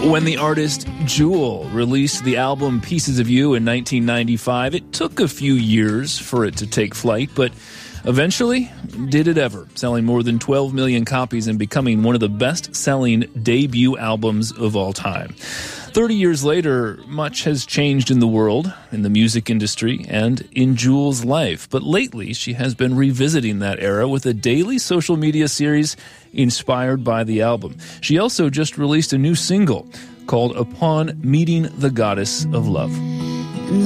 When the artist Jewel released the album Pieces of You in 1995, it took a few years for it to take flight, but eventually, did it ever, selling more than 12 million copies and becoming one of the best-selling debut albums of all time. 30 years later, much has changed in the world, in the music industry, and in Jewel's life. But lately, she has been revisiting that era with a daily social media series inspired by the album. She also just released a new single called Upon Meeting the Goddess of Love.